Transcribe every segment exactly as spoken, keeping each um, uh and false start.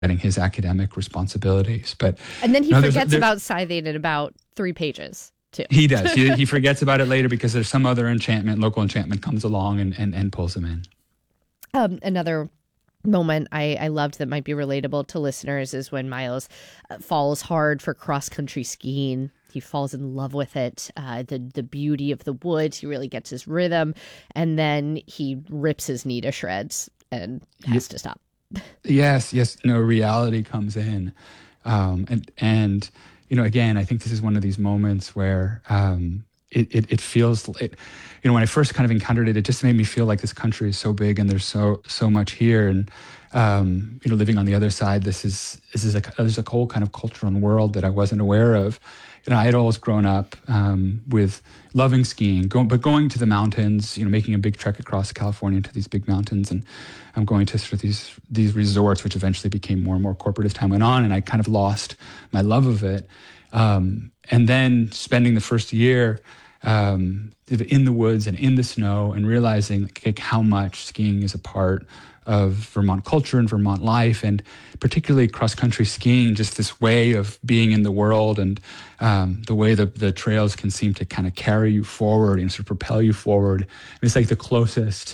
his academic responsibilities. But and then he no, forgets there's, there's, about scything in about three pages too. He does. he, he forgets about it later because there's some other enchantment, local enchantment comes along and, and, and pulls him in. Um, another moment I, I loved that might be relatable to listeners is when Miles uh, falls hard for cross-country skiing. He falls in love with it, uh, the the beauty of the woods. He really gets his rhythm, and then he rips his knee to shreds and has to stop. Yes, yes. No, reality comes in, um, and and you know, again, I think this is one of these moments where um, it, it it feels it, you know, when I first kind of encountered it, it just made me feel like this country is so big and there's so so much here, and um, you know, living on the other side, this is this is a there's a whole kind of culture in the world that I wasn't aware of. You know, I had always grown up um, with loving skiing, going, but going to the mountains, you know, making a big trek across California to these big mountains, and I'm going to sort of these these resorts, which eventually became more and more corporate as time went on, and I kind of lost my love of it. Um, and then spending the first year um, in the woods and in the snow, and realizing like, like how much skiing is a part of Vermont culture and Vermont life, and particularly cross-country skiing, just this way of being in the world, and um, the way the, the trails can seem to kind of carry you forward and sort of propel you forward. And it's like the closest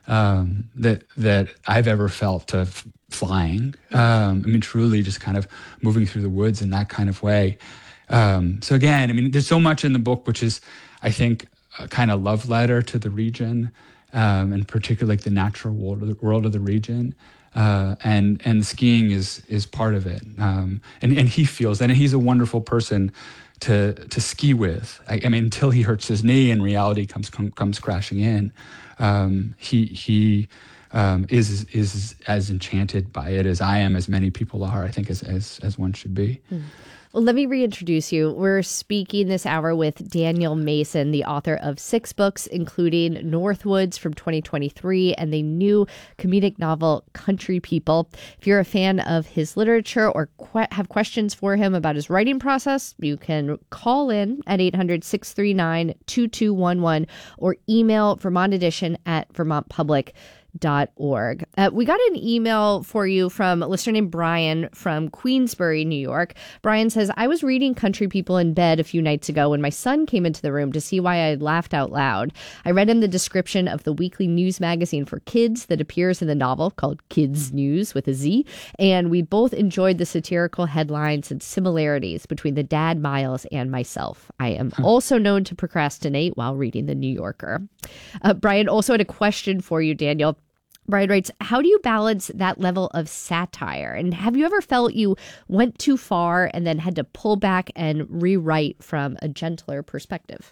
um, that that I've ever felt to f- flying. Um, I mean, truly just kind of moving through the woods in that kind of way. Um, so again, I mean, there's so much in the book, which is, I think, a kind of love letter to the region. Um, and particularly like the natural world of the, world of the region, uh, and and skiing is is part of it. Um, and and he feels that, and he's a wonderful person to to ski with. I, I mean, until he hurts his knee and reality comes com, comes crashing in, um, he he um, is is as enchanted by it as I am, as many people are. I think as as as one should be. Mm. Well, let me reintroduce you. We're speaking this hour with Daniel Mason, the author of six books, including Northwoods from twenty twenty-three and the new comedic novel Country People. If you're a fan of his literature or que- have questions for him about his writing process, you can call in at eight hundred, six three nine, two two one one or email Vermont Edition at vermont public dot org. Uh, we got an email for you from a listener named Brian from Queensbury, New York. Brian says, I was reading Country People in bed a few nights ago when my son came into the room to see why I had laughed out loud. I read him the description of the weekly news magazine for kids that appears in the novel called Kids News with a Z, and we both enjoyed the satirical headlines and similarities between the dad Miles and myself. I am also known to procrastinate while reading the New Yorker. Uh, Brian also had a question for you, Daniel. Brian writes, how do you balance that level of satire? And have you ever felt you went too far and then had to pull back and rewrite from a gentler perspective?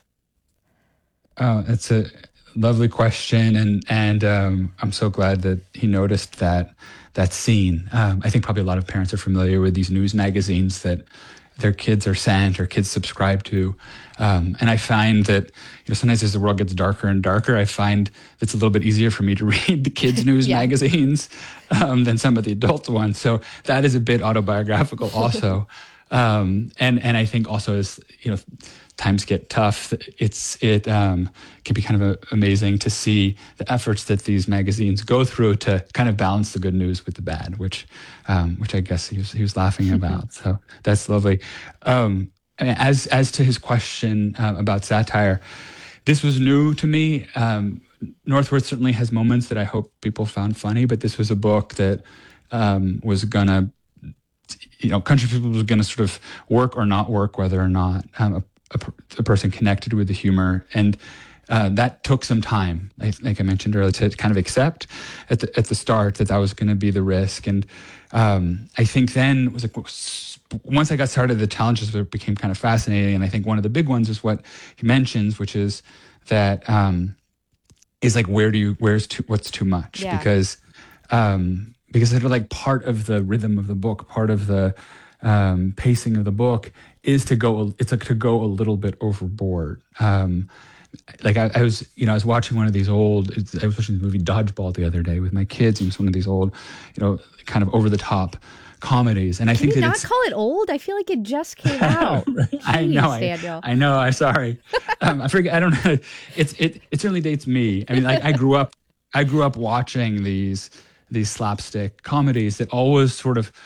Oh, that's a lovely question. And and um, I'm so glad that he noticed that that scene. Um, I think probably a lot of parents are familiar with these news magazines that their kids are sent or kids subscribe to. Um, and I find that, you know, sometimes as the world gets darker and darker, I find it's a little bit easier for me to read the kids' news yeah. magazines um, than some of the adult ones. So that is a bit autobiographical also. um, and, and I think also as, you know, times get tough, it's it um, can be kind of a, amazing to see the efforts that these magazines go through to kind of balance the good news with the bad, which um, which I guess he was, he was laughing about. So that's lovely. Um, as as to his question uh, about satire, this was new to me. Um, Northwoods certainly has moments that I hope people found funny, but this was a book that um, was gonna, you know, Country People was gonna sort of work or not work, whether or not um, a A, a person connected with the humor, and uh, that took some time. I think I mentioned earlier to kind of accept at the at the start that that was going to be the risk, and um, I think then it was like once I got started, the challenges became kind of fascinating, and I think one of the big ones is what he mentions, which is that um, is like where do you where's too what's too much yeah. because um, because it's like part of the rhythm of the book, part of the um, pacing of the book is to go, it's like to go a little bit overboard. Um, like I, I was, you know, I was watching one of these old, I was watching the movie Dodgeball the other day with my kids, and it was one of these old, you know, kind of over the top comedies. And I Can think you that not it's, call it old? I feel like it just came out. Jeez, I know, Daniel. I, I know, I'm sorry. um, I forget, I don't know. It's, it, it certainly dates me. I mean, like I grew up, I grew up watching these, these slapstick comedies that always sort of,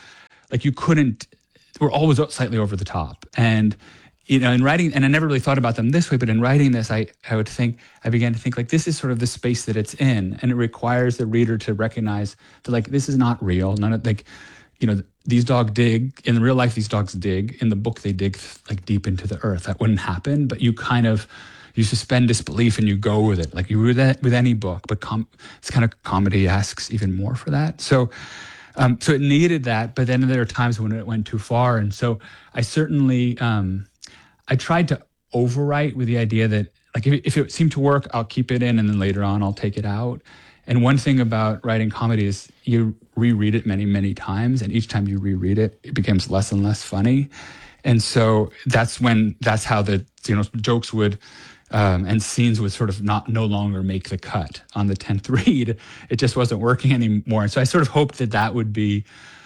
like you couldn't, were always slightly over the top. And, you know, in writing, and I never really thought about them this way, but in writing this, I, I would think, I began to think like, this is sort of the space that it's in. And it requires the reader to recognize that like, this is not real. None of like, you know, these dogs dig, in real life, these dogs dig. In the book, they dig like deep into the earth. That wouldn't happen, but you kind of, you suspend disbelief and you go with it. Like you would with, with any book, but com- it's kind of comedy asks even more for that. So, um, so it needed that, but then there are times when it went too far. And so I certainly, um, I tried to overwrite with the idea that like if, if it seemed to work, I'll keep it in and then later on I'll take it out. And one thing about writing comedy is you reread it many, many times, and each time you reread it, it becomes less and less funny. And so that's when, that's how the, you know, jokes would, um, and scenes would sort of not, no longer make the cut on the tenth read. It just wasn't working anymore. And so I sort of hoped that that would be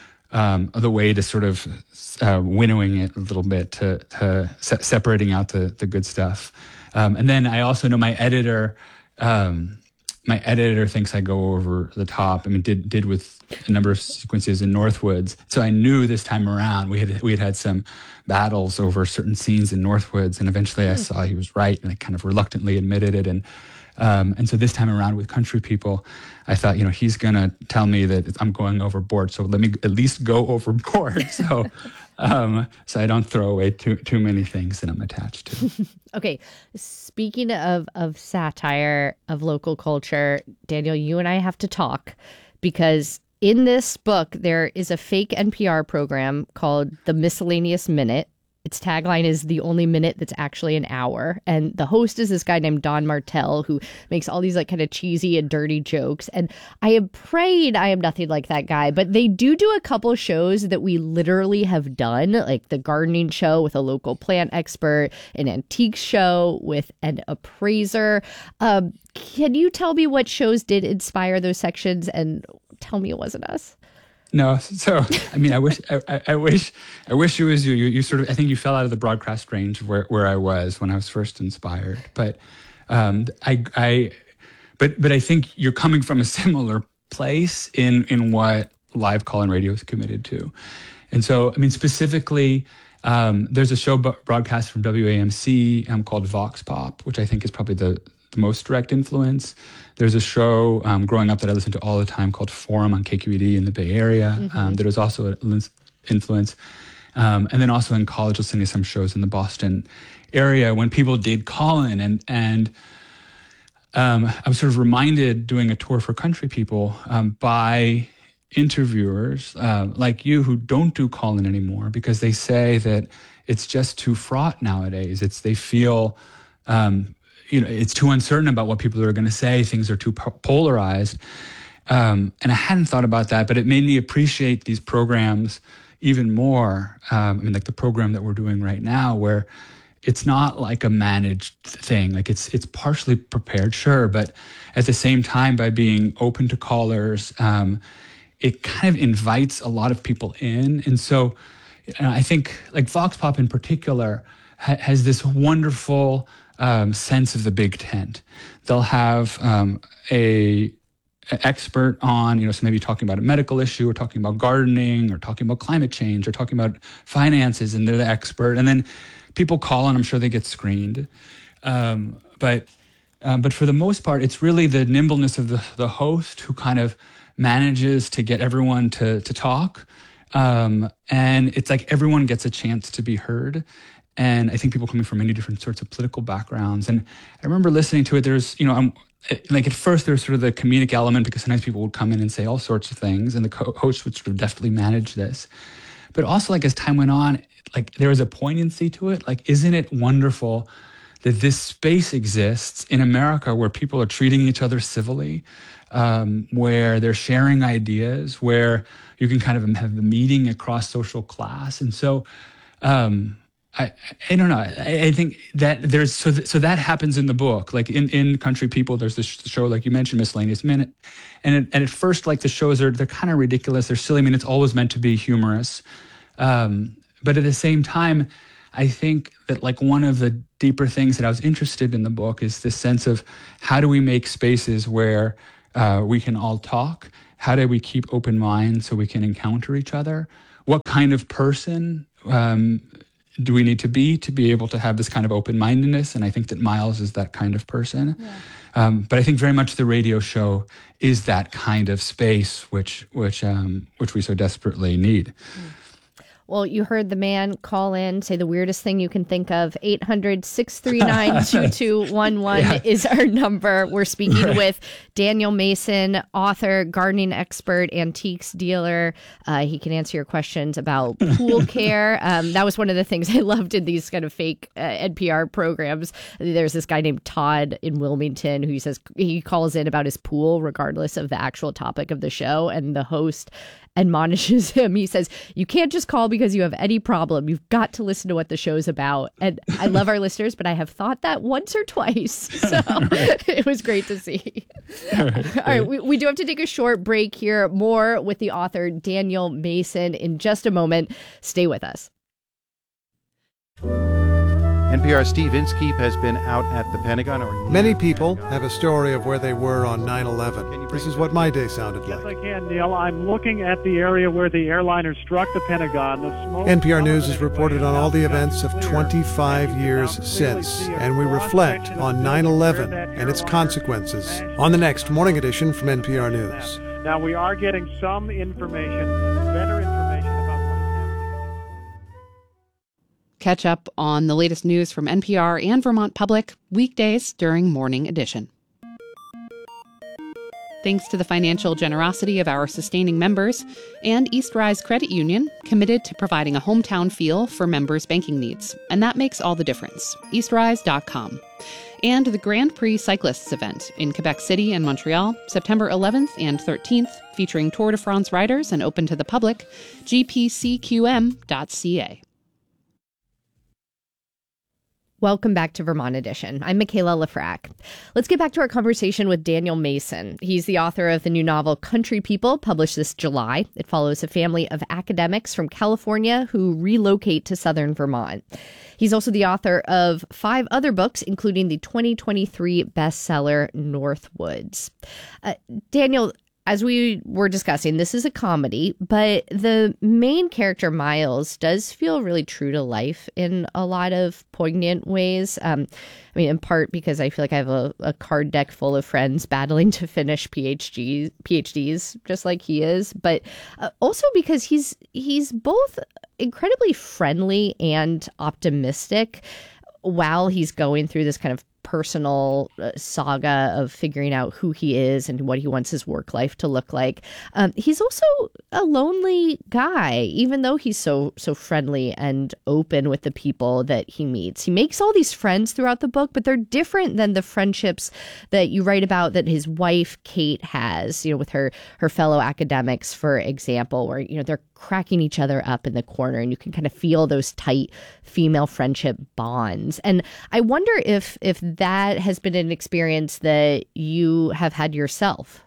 um, the way to sort of uh, winnowing it a little bit, to, to se- separating out the, the good stuff. Um, and then I also know my editor, um, my editor thinks I go over the top. I mean, did did with a number of sequences in Northwoods. So I knew this time around we had we had had some battles over certain scenes in Northwoods, and eventually I saw he was right, and I kind of reluctantly admitted it. And um, and so this time around with Country People, I thought, you know, he's gonna tell me that I'm going overboard. So let me at least go overboard. So. Um, so I don't throw away too too many things that I'm attached to. Okay, speaking of of satire of local culture, Daniel, you and I have to talk, because in this book there is a fake N P R program called The Miscellaneous Minute. Its tagline is "the only minute that's actually an hour," and the host is this guy named Don Martell, who makes all these like kind of cheesy and dirty jokes. And I am praying I am nothing like that guy, but they do do a couple shows that we literally have done, like the gardening show with a local plant expert, an antique show with an appraiser. Um, can you tell me what shows did inspire those sections, and tell me it wasn't us? No, so I mean, I wish, I, I wish, I wish it was you. you. You sort of, I think you fell out of the broadcast range where, where I was when I was first inspired. But um, I, I, but but I think you're coming from a similar place in in what live call-in radio is committed to. And so, I mean, specifically, um, there's a show b- broadcast from W A M C um, called Vox Pop, which I think is probably the the most direct influence. There's a show um, growing up that I listened to all the time called Forum on K Q E D in the Bay Area. Mm-hmm. Um, there was also an influence. Um, and then also in college, listening to some shows in the Boston area when people did call in. And, and um, I was sort of reminded doing a tour for Country People um, by interviewers uh, like you who don't do call in anymore, because they say that it's just too fraught nowadays. It's, they feel, um, you know, it's too uncertain about what people are going to say. Things are too po- polarized. Um, and I hadn't thought about that, but it made me appreciate these programs even more. Um, I mean, like the program that we're doing right now, where it's not like a managed thing. Like it's it's partially prepared, sure, but at the same time, by being open to callers, um, it kind of invites a lot of people in. And so and I think like Vox Pop in particular ha- has this wonderful Um, sense of the big tent. They'll have um, a, a expert on, you know, so maybe talking about a medical issue, or talking about gardening, or talking about climate change, or talking about finances, and they're the expert. And then people call, and I'm sure they get screened. Um, but um, but for the most part, it's really the nimbleness of the, the host who kind of manages to get everyone to to talk. Um, and it's like everyone gets a chance to be heard. And I think people coming from many different sorts of political backgrounds. And I remember listening to it, there's, you know, I'm, like at first there was sort of the comedic element, because sometimes people would come in and say all sorts of things, and the co- host would sort of deftly manage this. But also, like, as time went on, like there was a poignancy to it. Like, isn't it wonderful that this space exists in America where people are treating each other civilly, um, where they're sharing ideas, where you can kind of have a meeting across social class. And so, um, I, I don't know. I, I think that there's so th- so that happens in the book. Like in, in Country People, there's this show, like you mentioned, Miscellaneous Minute, and it, and at first, like the shows are they're kind of ridiculous. They're silly. I mean, it's always meant to be humorous, um, but at the same time, I think that like one of the deeper things that I was interested in the book is this sense of how do we make spaces where uh, we can all talk? How do we keep open minds so we can encounter each other what kind of person um, do we need to be to be able to have this kind of open-mindedness? And I think that Miles is that kind of person. Yeah. Um, but I think very much the radio show is that kind of space which which um, which we so desperately need. Mm. Well, you heard the man call in, say the weirdest thing you can think of. eight hundred, six three nine, two two one one yeah. is our number. We're speaking right. with Daniel Mason, author, gardening expert, antiques dealer. Uh, he can answer your questions about pool care. Um, that was one of the things I loved in these kind of fake uh, N P R programs. There's this guy named Todd in Wilmington who says he calls in about his pool regardless of the actual topic of the show. And the host admonishes him. He says, you can't just call because you have any problem. You've got to listen to what the show's about. And I love our listeners, but I have thought that once or twice. So it was great to see. All right. All right. We, we do have to take a short break here. More with the author Daniel Mason in just a moment. Stay with us. N P R's Steve Inskeep has been out at the Pentagon. Or Many people have a story of where they were on nine eleven. This is what my day sounded like. Yes, I can, Neil. I'm looking at the area where the airliner struck the Pentagon. The smoke N P R News has reported on all the events of twenty-five years since, and we reflect on nine eleven and its consequences on the next Morning Edition from N P R News. Now, we are getting some information, better information. Catch up on the latest news from N P R and Vermont Public weekdays during Morning Edition. Thanks to the financial generosity of our sustaining members and East Rise Credit Union, committed to providing a hometown feel for members' banking needs. And that makes all the difference. east rise dot com. And the Grand Prix Cyclists event in Quebec City and Montreal, September eleventh and thirteenth, featuring Tour de France riders and open to the public, g p c q m dot c a. Welcome back to Vermont Edition. I'm Michaela Lafrac. Let's get back to our conversation with Daniel Mason. He's the author of the new novel Country People, published this July. It follows a family of academics from California who relocate to southern Vermont. He's also the author of five other books, including the twenty twenty-three bestseller Northwoods. Uh, Daniel, as we were discussing, this is a comedy, but the main character, Miles, does feel really true to life in a lot of poignant ways. Um, I mean, in part because I feel like I have a, a card deck full of friends battling to finish PhDs, PhDs just like he is, but uh, also because he's he's both incredibly friendly and optimistic while he's going through this kind of personal uh, saga of figuring out who he is and what he wants his work life to look like. Um, he's also a lonely guy, even though he's so so friendly and open with the people that he meets. He makes all these friends throughout the book, but they're different than the friendships that you write about that his wife Kate has, you know, with her her fellow academics, for example, where, you know, they're cracking each other up in the corner and you can kind of feel those tight female friendship bonds. And I wonder if if that has been an experience that you have had yourself.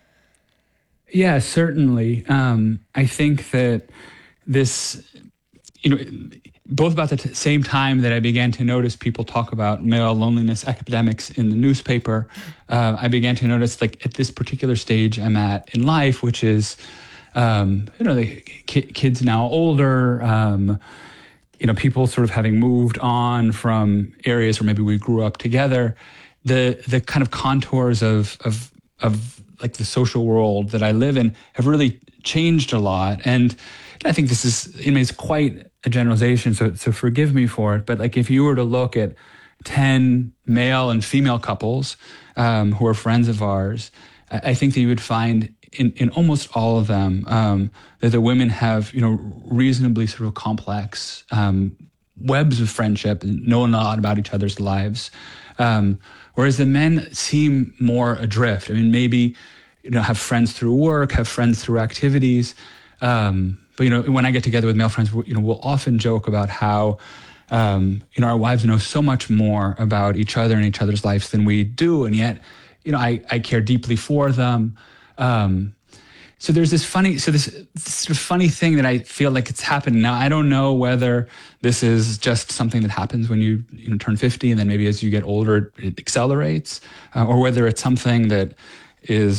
Yeah, certainly. Um, I think that this, you know, both about the t- same time that I began to notice people talk about male loneliness epidemics in the newspaper, uh, I began to notice, like, at this particular stage I'm at in life, which is, um, you know, the ki- kids now older, um, you know, people sort of having moved on from areas where maybe we grew up together, the the kind of contours of of of like the social world that I live in have really changed a lot. And I think this is, I mean, it's quite a generalization, so so forgive me for it. But like, if you were to look at ten male and female couples um, who are friends of ours, I, I think that you would find in, in almost all of them um, that the women have, you know, reasonably sort of complex um, webs of friendship and know a lot about each other's lives. Um, whereas the men seem more adrift. I mean, maybe, you know, have friends through work, have friends through activities. Um, but, you know, when I get together with male friends, you know, we'll often joke about how, um, you know, our wives know so much more about each other and each other's lives than we do. And yet, you know, I, I care deeply for them. Um, so there's this funny, so this, this sort of funny thing that I feel like it's happening now. I don't know whether this is just something that happens when you, you know, turn fifty, and then maybe as you get older, it accelerates, uh, or whether it's something that is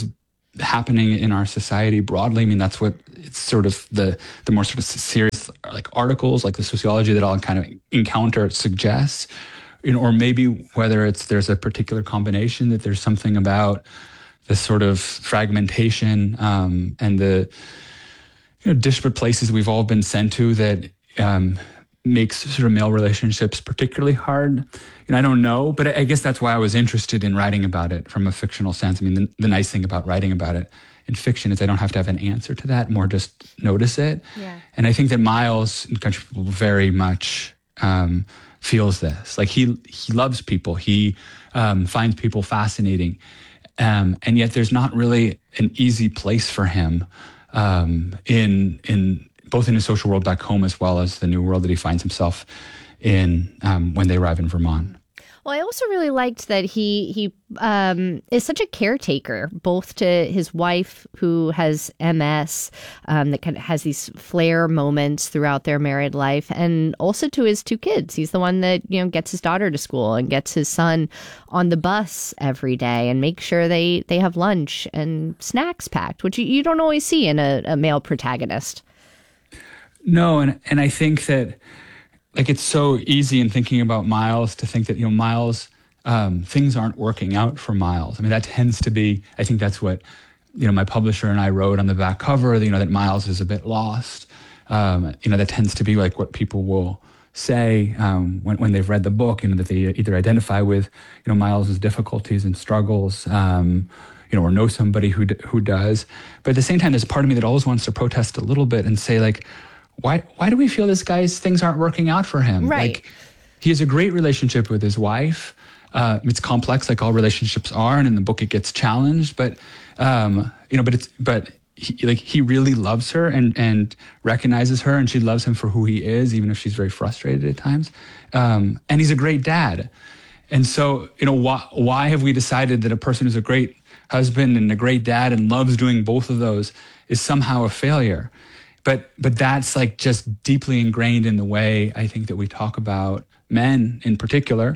happening in our society broadly. I mean, that's what it's sort of the the more sort of serious like articles, like the sociology that I'll kind of encounter suggests, you know, or maybe whether it's there's a particular combination that there's something about the sort of fragmentation um, and the you know disparate places we've all been sent to that um, makes sort of male relationships particularly hard. And I don't know, but I guess that's why I was interested in writing about it from a fictional sense. I mean, the, the nice thing about writing about it in fiction is I don't have to have an answer to that, more just notice it. Yeah. And I think that Miles in Country People very much um, feels this. Like he he loves people. He um, finds people fascinating. Um, and yet there's not really an easy place for him um, in in both in his social world back home as well as the new world that he finds himself in um, when they arrive in Vermont. Well, I also really liked that he he um, is such a caretaker, both to his wife, who has M S, um, that kind of has these flare moments throughout their married life, and also to his two kids. He's the one that, you know, gets his daughter to school and gets his son on the bus every day and makes sure they, they have lunch and snacks packed, which you, you don't always see in a, a male protagonist. No, and and I think that like it's so easy in thinking about Miles to think that, you know, Miles, um, things aren't working out for Miles. I mean, that tends to be, I think that's what, you know, my publisher and I wrote on the back cover, you know, that Miles is a bit lost. Um, you know, that tends to be like what people will say um, when, when they've read the book, you know, that they either identify with, you know, Miles's difficulties and struggles, um, you know, or know somebody who who does. But at the same time, there's a part of me that always wants to protest a little bit and say, like, Why why do we feel this guy's things aren't working out for him? Right. Like, he has a great relationship with his wife. Uh, it's complex, like all relationships are, and in the book it gets challenged. But um, you know, but it's but he, like he really loves her and and recognizes her, and she loves him for who he is, even if she's very frustrated at times. Um, and he's a great dad. And so, you know, why why have we decided that a person who's a great husband and a great dad and loves doing both of those is somehow a failure? But but that's like just deeply ingrained in the way I think that we talk about men in particular.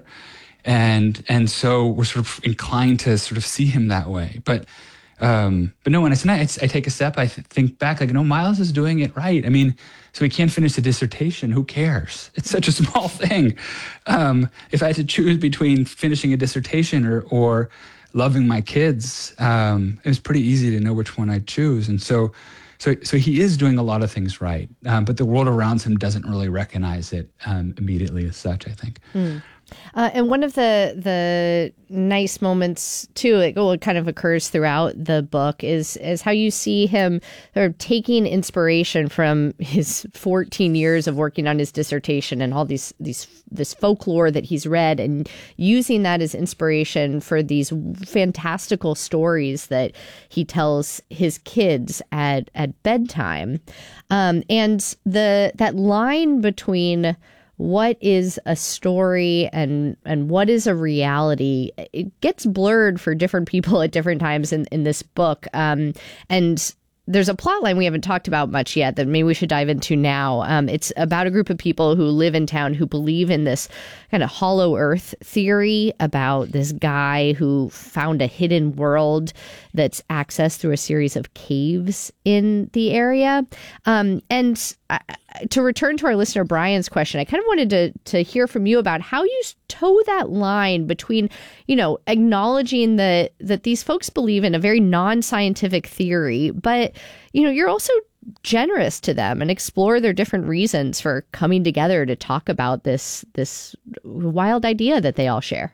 And and so we're sort of inclined to sort of see him that way. But um, but no, when it's not, it's, I take a step, I th- think back, like, no, Miles is doing it right. I mean, so he can't finish the dissertation. Who cares? It's such a small thing. Um, if I had to choose between finishing a dissertation or or loving my kids, um, it was pretty easy to know which one I'd choose. And so So, so he is doing a lot of things right, um, but the world around him doesn't really recognize it um, immediately as such, I think. Mm. Uh, and one of the the nice moments too, it, well, it kind of occurs throughout the book, is is how you see him sort of taking inspiration from his fourteen years of working on his dissertation and all these these this folklore that he's read, and using that as inspiration for these fantastical stories that he tells his kids at at bedtime, um, and the that line between what is a story and and what is a reality, it gets blurred for different people at different times in, in this book. Um, and there's a plot line we haven't talked about much yet that maybe we should dive into now. Um, it's about a group of people who live in town who believe in this kind of hollow earth theory about this guy who found a hidden world that's accessed through a series of caves in the area. Um, and I, to return to our listener Brian's question, I kind of wanted to to hear from you about how you toe that line between, you know, acknowledging that that these folks believe in a very non-scientific theory, but, you know, you're also generous to them and explore their different reasons for coming together to talk about this this wild idea that they all share.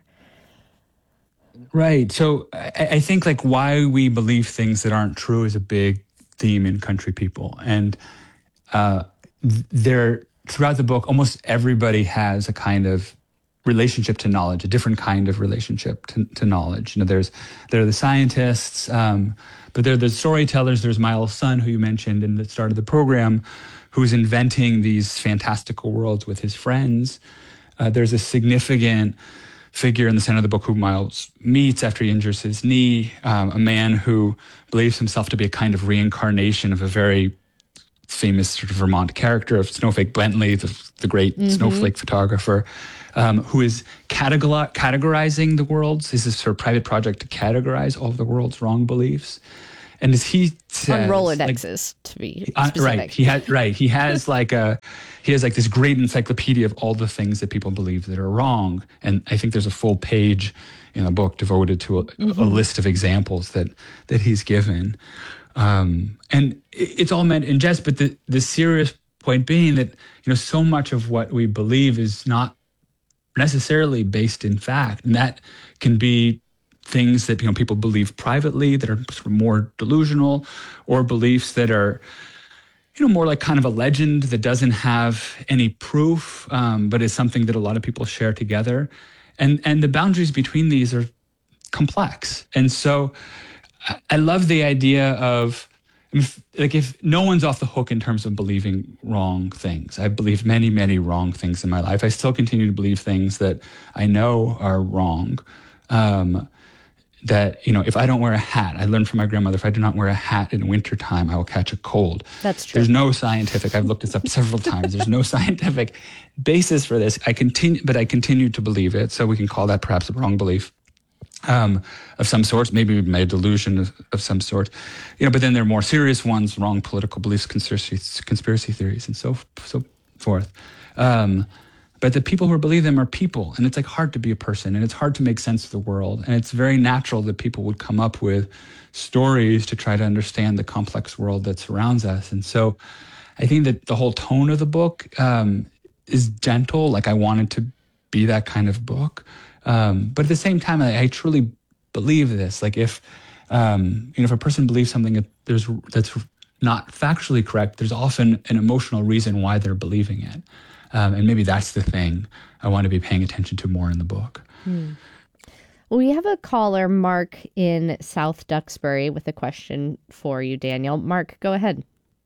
Right. So I, I think like why we believe things that aren't true is a big theme in Country People. And uh, there, throughout the book, almost everybody has a kind of relationship to knowledge, a different kind of relationship to, to knowledge. You know, there's there are the scientists, um, but there are the storytellers. There's Miles' son, who you mentioned in the start of the program, who's inventing these fantastical worlds with his friends. Uh, there's a significant figure in the center of the book who Miles meets after he injures his knee, um, a man who believes himself to be a kind of reincarnation of a very famous sort of Vermont character of Snowflake Bentley, the, the great mm-hmm. snowflake photographer, um, who is categor- categorizing the world's. This is sort of private project to categorize all of the world's wrong beliefs. and as he says, on like, Rolodexes, to be Uh, specific. right. He has right. He has like a he has like this great encyclopedia of all the things that people believe that are wrong. And I think there's a full page in the book devoted to a, Mm-hmm. a list of examples that that he's given. Um, and it, it's all meant in jest, but the the serious point being that, you know, so much of what we believe is not necessarily based in fact, and that can be things that, you know, people believe privately that are sort of more delusional, or beliefs that are, you know, more like kind of a legend that doesn't have any proof, um, but is something that a lot of people share together. And and the boundaries between these are complex. And so I, I love the idea of, if, like, if no one's off the hook in terms of believing wrong things. I've believed many, many wrong things in my life. I still continue to believe things that I know are wrong. Um, that, you know, if I don't wear a hat, I learned from my grandmother, if I do not wear a hat in wintertime, I will catch a cold. That's true. There's no scientific, I've looked this up several times, there's no scientific basis for this. I continue, but I continue to believe it. So we can call that perhaps a wrong belief um, of some sort, maybe my delusion of, of some sort. You know, but then there are more serious ones, wrong political beliefs, conspiracy, conspiracy theories, and so, so forth. Um, But the people who believe them are people, and it's like hard to be a person, and it's hard to make sense of the world. And it's very natural that people would come up with stories to try to understand the complex world that surrounds us. And so I think that the whole tone of the book um, is gentle. Like, I wanted to be that kind of book. Um, but at the same time, I, I truly believe this. Like, if, um, you know, if a person believes something that there's, that's not factually correct, there's often an emotional reason why they're believing it. Um, and maybe that's the thing I want to be paying attention to more in the book. Hmm. Well, we have a caller, Mark, in South Duxbury, with a question for you, Daniel. Mark, go ahead.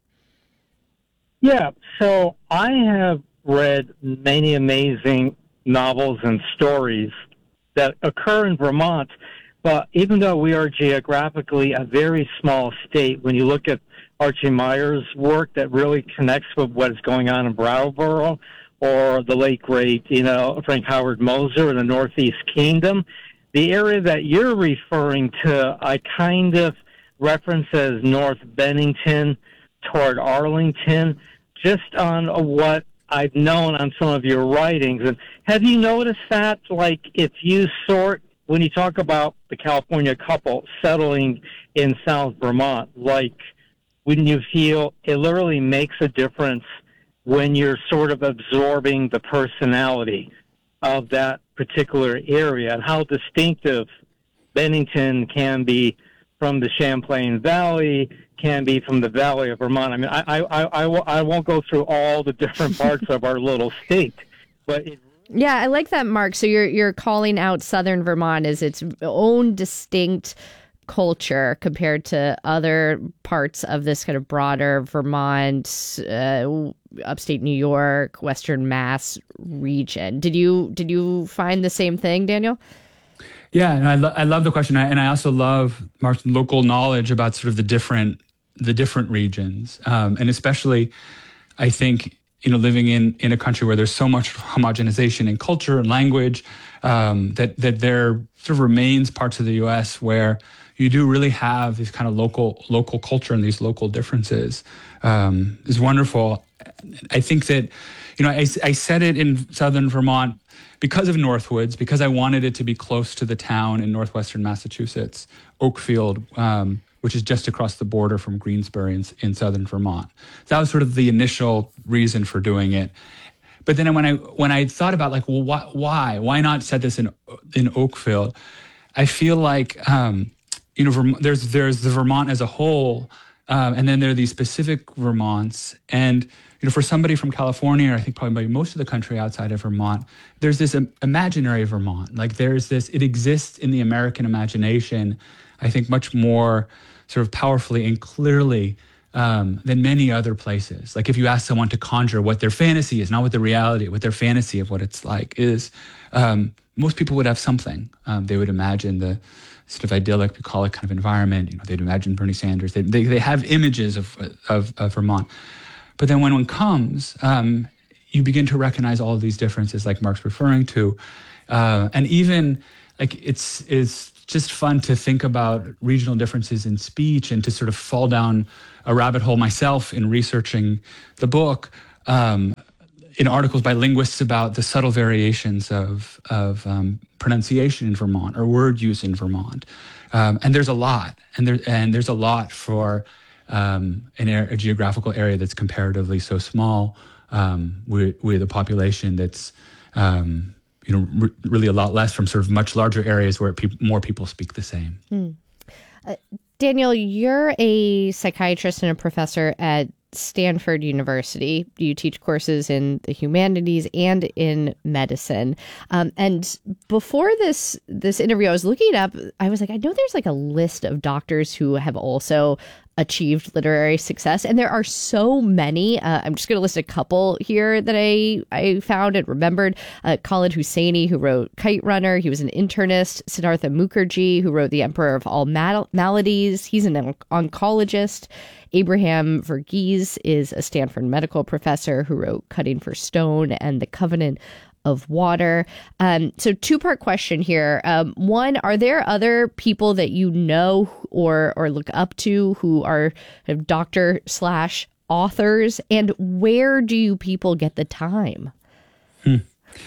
Yeah, so I have read many amazing novels and stories that occur in Vermont, but even though we are geographically a very small state, when you look at Archie Meyer's work that really connects with what is going on in Brattleboro, or the late great, you know, Frank Howard Moser in the Northeast Kingdom, the area that you're referring to, I kind of reference as North Bennington toward Arlington, just on what I've known on some of your writings. And have you noticed that, like, if you sort, when you talk about the California couple settling in South Vermont, like, when you feel it literally makes a difference when you're sort of absorbing the personality of that particular area, and how distinctive Bennington can be from the Champlain Valley, can be from the Valley of Vermont. I mean, I, I, I, I, I won't go through all the different parts of our little state, but it Yeah, I like that, Mark. So you're you're calling out Southern Vermont as its own distinct culture compared to other parts of this kind of broader Vermont, uh, upstate New York, Western Mass region. Did you did you find the same thing, Daniel? Yeah, and I, lo- I love the question, I, and I also love Mark's local knowledge about sort of the different the different regions, um, and especially, I think, you know, living in in a country where there's so much homogenization in culture and language, um, that that there sort of remains parts of the U S where you do really have this kind of local local culture and these local differences. Um, is wonderful. I think that, you know, I, I said it in Southern Vermont because of Northwoods, because I wanted it to be close to the town in northwestern Massachusetts, Oakfield, um, which is just across the border from Greensbury in, in Southern Vermont. That was sort of the initial reason for doing it. But then when I when I thought about, like, well, why why why not set this in in Oakfield? I feel like um, you know, Verm- there's there's the Vermont as a whole, um, and then there are these specific Vermonts. And you know, for somebody from California, or I think probably most of the country outside of Vermont, there's this um, imaginary Vermont. Like, there's this, it exists in the American imagination, I think, much more sort of powerfully and clearly um, than many other places. Like, if you ask someone to conjure what their fantasy is, not what the reality, what their fantasy of what it's like is, um, most people would have something. Um, they would imagine the sort of idyllic, bucolic kind of environment. You know, they'd imagine Bernie Sanders. They they, they have images of, of of Vermont. But then when one comes, um, you begin to recognize all of these differences, like Mark's referring to, uh, and even like it's it's just fun to think about regional differences in speech and to sort of fall down a rabbit hole myself in researching the book, um, in articles by linguists about the subtle variations of, of um, pronunciation in Vermont or word use in Vermont. Um, and there's a lot, and, there, and there's a lot for um, an a, a geographical area that's comparatively so small, um, with, with a population that's um, you know, re- really a lot less from sort of much larger areas where pe- more people speak the same. Hmm. Uh, Daniel, you're a psychiatrist and a professor at Stanford University. You teach courses in the humanities and in medicine. Um, and before this this interview, I was looking up, I was like, I know there's like a list of doctors who have also achieved literary success, and there are so many. Uh, I'm just going to list a couple here that I, I found and remembered. Uh, Khaled Hosseini, who wrote Kite Runner. He was an internist. Siddhartha Mukherjee, who wrote The Emperor of All Mal- Maladies. He's an on- oncologist. Abraham Verghese is a Stanford medical professor who wrote Cutting for Stone and The Covenant of Water. Um, so two-part question here. Um, one, are there other people that you know or or look up to who are kind of doctor slash authors? And where do you people get the time? Hmm.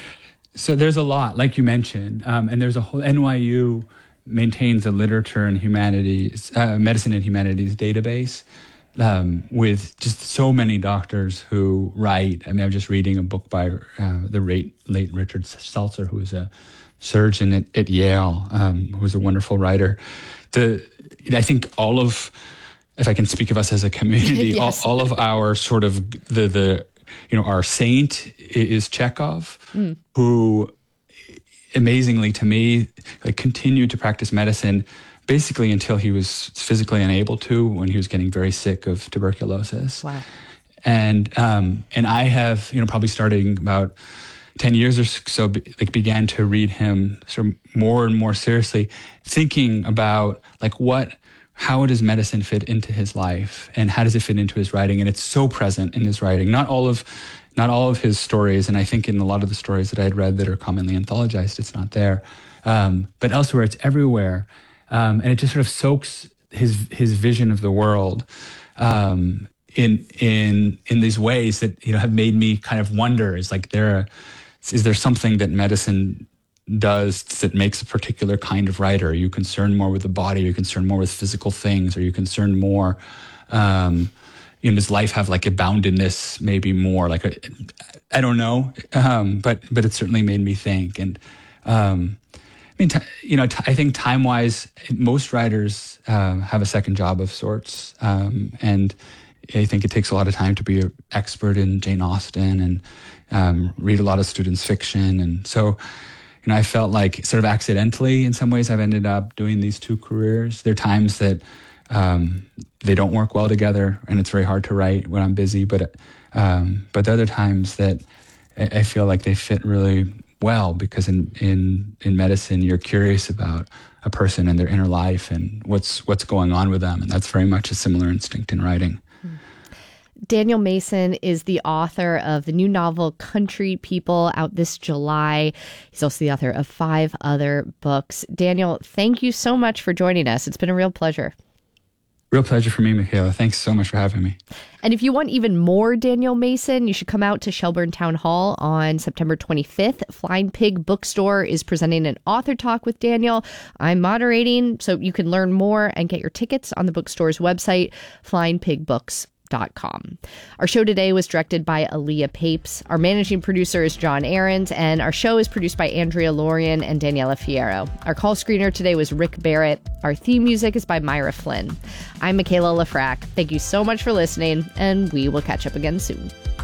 So there's a lot, like you mentioned, um, and there's a whole N Y U maintains a literature and humanities, uh, medicine and humanities database. Um, with just so many doctors who write. I mean, I'm just reading a book by uh, the late, late Richard Seltzer, who was a surgeon at, at Yale, um, who was a wonderful writer. The I think all of, if I can speak of us as a community, yes. all, all of our sort of the the you know our saint is Chekhov, mm. who amazingly to me like continued to practice medicine basically until he was physically unable to, when he was getting very sick of tuberculosis. Wow. And um, and I have, you know, probably starting about ten years or so, be, like began to read him sort of more and more seriously, thinking about like what, how does medicine fit into his life and how does it fit into his writing? And it's so present in his writing. Not all of, not all of his stories, and I think in a lot of the stories that I had read that are commonly anthologized, it's not there. Um, but elsewhere, it's everywhere. Um, and it just sort of soaks his his vision of the world um, in in in these ways that you know have made me kind of wonder: is like there is there something that medicine does that makes a particular kind of writer? Are you concerned more with the body? Are you concerned more with physical things? Are you concerned more? Um, you know, does life have like a boundedness? Maybe more like a, I don't know, um, but but it certainly made me think and. Um, I mean, t- you know, t- I think time-wise, most writers uh, have a second job of sorts, um, and I think it takes a lot of time to be an expert in Jane Austen and um, read a lot of students' fiction, and so, you know, I felt like sort of accidentally, in some ways, I've ended up doing these two careers. There are times that um, they don't work well together, and it's very hard to write when I'm busy, but um, but there are other times that I, I feel like they fit really well, because in, in in medicine you're curious about a person and their inner life and what's what's going on with them, and that's very much a similar instinct in writing. Daniel Mason is the author of the new novel Country People, out this July. He's also the author of five other books. Daniel, thank you so much for joining us. It's been a real pleasure. Real pleasure for me, Michaela. Thanks so much for having me. And if you want even more Daniel Mason, you should come out to Shelburne Town Hall on September twenty-fifth. Flying Pig Bookstore is presenting an author talk with Daniel. I'm moderating, so you can learn more and get your tickets on the bookstore's website, flying pig books dot com. Our show today was directed by Aaliyah Papes. Our managing producer is John Ahrens, and our show is produced by Andrea Lorian and Daniela Fierro. Our call screener today was Rick Barrett. Our theme music is by Myra Flynn. I'm Michaela Lafrac. Thank you so much for listening, and we will catch up again soon.